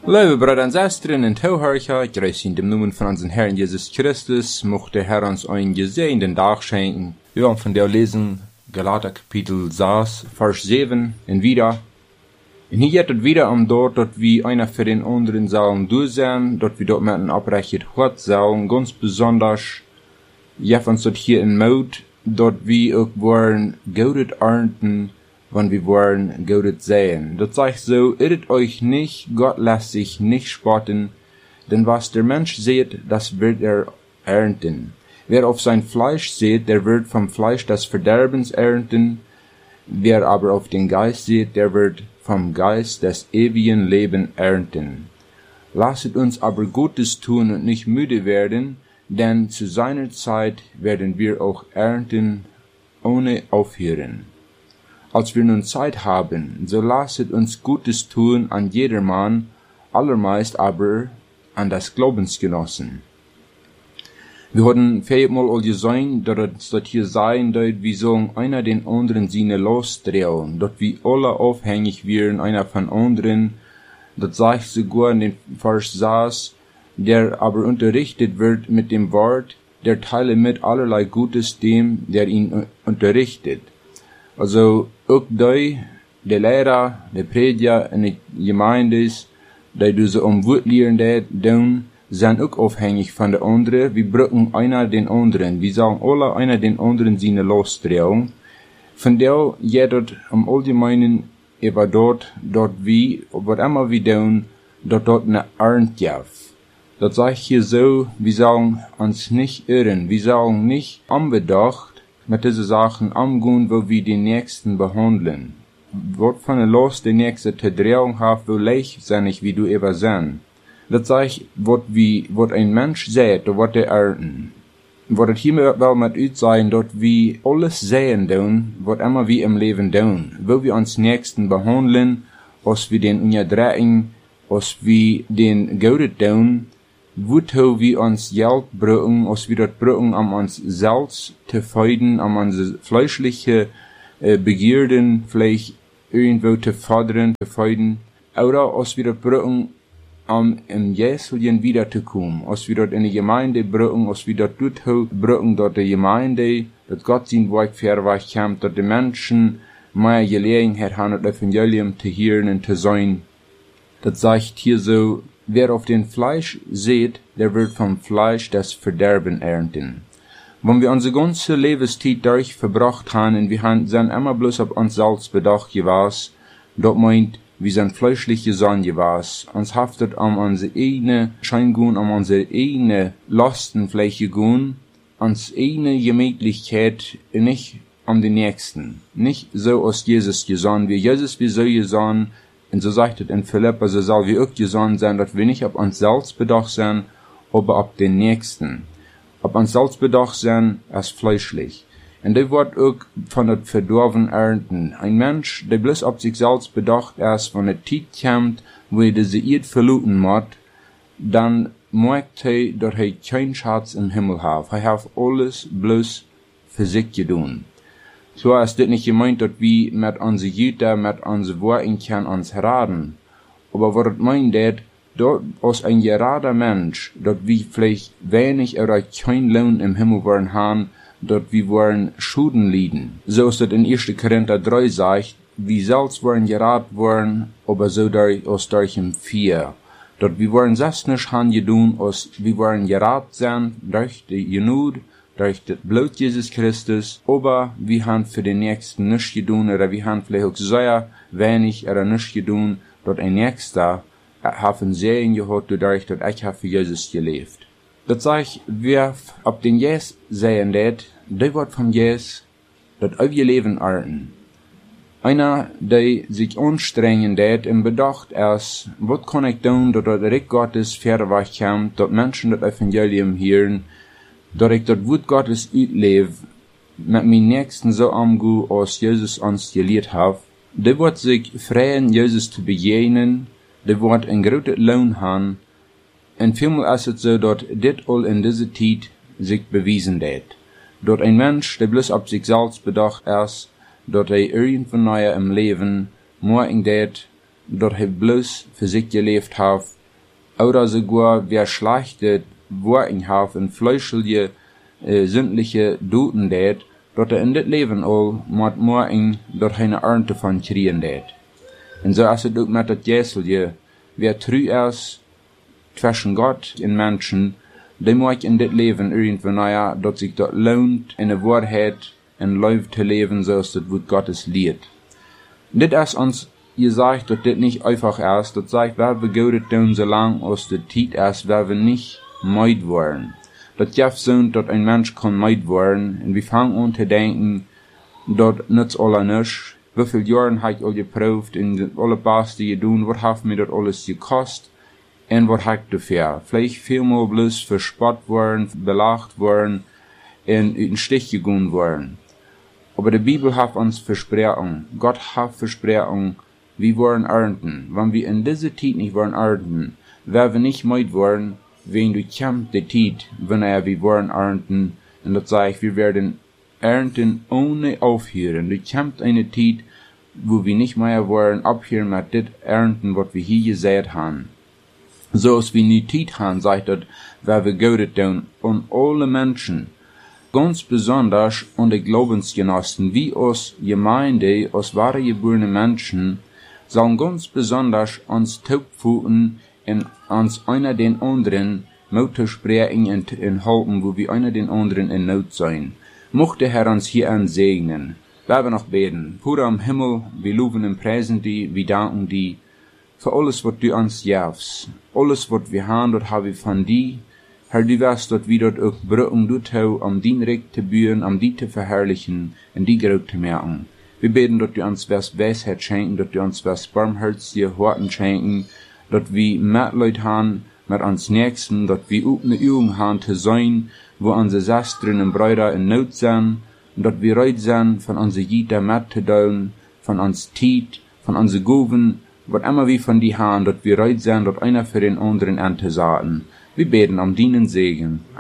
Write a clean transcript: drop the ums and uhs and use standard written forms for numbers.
Liebe Brüder und Schwestern und Zuhörer, ich grüße in dem Namen von unserem Herrn Jesus Christus, mochte der Herr uns einen gesegneten Tag schenken. Wir wollen von der lesen, Galater Kapitel 6, Vers 7 und wieder. Und hier geht es wieder dort, dass wir einer für den anderen sollen durchsehen, dass wir dort mit einem abrechnet Gott sollen, ganz besonders, ja, uns dort hier in Mut, dass wir auch wollen, Gutes ernten, wenn wir wollen, Gutes sehen. Das sagt so, irret euch nicht, Gott lässt sich nicht spotten, denn was der Mensch sät, das wird er ernten. Wer auf sein Fleisch sät, der wird vom Fleisch des Verderbens ernten, wer aber auf den Geist sät, der wird vom Geist des ewigen Lebens ernten. Lasset uns aber Gutes tun und nicht müde werden, denn zu seiner Zeit werden wir auch ernten, ohne aufhören. Als wir nun Zeit haben, so lasset uns Gutes tun an jedermann, allermeist aber an das Glaubensgenossen. Wir hatten viermal all gesehen, dass das hier sein wird, wie sollen einer den anderen seine losdrehen, dass wir alle aufhängig werden, einer von anderen, das sagt sogar in den Vers 6, der aber unterrichtet wird mit dem Wort, der teile mit allerlei Gutes dem, der ihn unterrichtet. Also, auch die, der Lehrer, der Prediger in der Gemeinde ist, die du so Wort lernen, sind auch aufhängig von der anderen. Wir brücken einer den anderen. Wir sagen alle einer den anderen seine Losdrehung. Von der geht allgemeinen über dort wie, was immer wir tun, dort eine Ernte gibt. Das sage ich hier so, wir sagen uns nicht irren. Wir sagen nicht unbedacht, mit diesen Sachen umgehen, wo wir den Nächsten behandeln. Wort von der Los der Nächste zur Drehung hat, wo leichtsinnig wie du eben sein. Das sag ich, wat ein Mensch sät, wat er ernten. Wat het hiermee wel met uit sein, dat wir alles sehen doen, wat immer wir im Leben doen. Wo wir uns Nächsten behandeln, als wir den unterdrücken, als wir den Gutes doen, wozu wir uns Geld brauchen, als wir das brauchen, um uns selbst zu feiden, um unsere fleischliche Begierden vielleicht irgendwo zu fordern, zu feiden, oder als wir das brauchen, um im Jesulien wiederzukommen, als wir dort in die Gemeinde brauchen, als wir dort brauchen, dort die Gemeinde, dass Gott sein Werk verweicht kommt, dass die Menschen mehr Gelegenheit haben, das Evangelium zu hören und zu sein. Das sagt hier so, wer auf den Fleisch sät, der wird vom Fleisch das Verderben ernten. Wenn wir unsere ganze Lebenszeit durch verbracht haben und wir sind immer bloß auf uns selbst bedacht gewesen, dort meint, wir sind fleischliche Sonne gewesen, uns haftet unsere eigene Scheingun, unsere eigene Lastenfläche gehen, uns eigene Gemütlichkeit, nicht den Nächsten. Nicht so als Jesus gesagt, wie Jesus wir so gesagt, und so sagt es in Philippa, so soll wir auch gesagt sein, dass wir nicht auf uns selbst bedacht sind, aber auf den Nächsten. Auf uns selbst bedacht sein, als fleischlich. Und der wird auch von der Verdorben ernten. Ein Mensch, der bloß auf sich selbst bedacht ist, wenn der Zeit kommt, wo er diese Erde verlassen muss, dann merkt er, dass er keinen Schatz im Himmel hat. Er hat alles bloß für sich getan. So ist das nicht gemeint, dass wir mit unseren Jüter, mit unseren Worten können uns raten. Aber was das meint, dass als ein gerader Mensch, dass wir vielleicht wenig oder kein Lohn im Himmel wollen haben, dass wir wollen Schulden leiden. So ist das in 1. Korinther 3 sagt, wir selbst wollen geraten worden, aber so aus solchem 4. Dass wir wollen selbst nicht haben getan, als wir wollen geraten sein, durch die Genut, durch das Blut Jesus Christus, aber wir haben für den Nächsten nichts getan, oder wir haben vielleicht auch sehr wenig oder nichts getan, dass ein Nächster haben Segen gehabt, dadurch, dass ich für Jesus gelebt. Das sag ich, wer ab den Jesus sehen der wird vom Jesus, das euer Leben ernten. Einer, der sich anstrengen im Bedacht ist, was kann ich tun, dass der Reich Gottes verweicht kommt, dass Menschen das Evangelium hören, dass ich das Wort Gottes auslebe, mit meinen Nächsten so umgehe, als Jesus uns gelehrt hat. Der wird sich freuen, Jesus zu begegnen, der wird ein großes Lohn haben, und vielmehr ist es so, dass das all in dieser Zeit sich bewiesen hat. Dass ein Mensch, der bloß auf sich selbst bedacht ist, dass er irgendwann neuer im Leben morgen dat er bloß für sich gelebt hat, oder sogar wer schlechte Worten hat und fleischliche, sündliche Duten det, dort in das Leben all mit morgen dort eine Ernte von kriegen det. Und so ist es auch mit das Jeselje, wer treu ist zwischen Gott und Menschen, der mag in das Leben irgendwann naja, dass sich dort lohnt, in der Wahrheit und Leben zu leben, so ist das Wort Gottes lied. Das ist uns gesagt, dass das nicht einfach ist, das sagt, wer wir Gott tun, so lang aus der Zeit ist, wer wir nicht meid worden. Das gibt so, dass ein Mensch kann meid worden, und wir fangen an zu denken, dort nützt alle nichts. Wie viele Jahre habe ich all geprüft, in alle Beste getan, was hat mir das alles gekostet, und was habe ich dafür? Vielleicht vielmal bloß verspott worden, belacht worden, und in den Stich gegangen worden. Aber die Bibel hat uns Versprechung, Gott hat Versprechung, wir wollen ernten. Wenn wir in dieser Zeit nicht wollen ernten, werden wir nicht meid worden, wenn du kämpft die Zeit, wenn wir wollen ernten, und das sage ich, wir werden ernten ohne aufhören. Du kämpft eine Zeit, wo wir nicht mehr wollen abhören mit das ernten, was wir hier gesät haben. So als wir nie Zeit haben, sagt das, wer wir Gott tun, und alle Menschen, ganz besonders und die Glaubensgenossen, wie aus Gemeinde, aus wahre geborene Menschen, sollen ganz besonders uns taubpfoten und uns einer den anderen Mut sprechen und halten, wo wir einer den anderen in Not sein. Mochte der Herr uns hier segnen. Wir noch beten. Vater am Himmel, wir loben und preisen dich, wir danken dir für alles, was du uns gibst. Alles, was wir haben, das haben wir von dir. Herr, du weißt, dass wir dort auch brücken, um dein Reich zu bühren, um dich zu verherrlichen und die groß zu merken. Wir beten, dass du uns was Weisheit schenken, dass du uns was barmherzige Worten schenken, dass wir Mitleid haben mit uns Nächsten, dass wir auch eine Übung haben zu sein, wo unsere Schwestern und Brüder in Not sind, und dass wir reut sind, von unserer Jita mitzuteilen, von uns Tiet, von unseren Goven, was immer wir von dir haben, dass wir reut sind, dass einer für den anderen anzusagen. Wir beten um deinen Segen.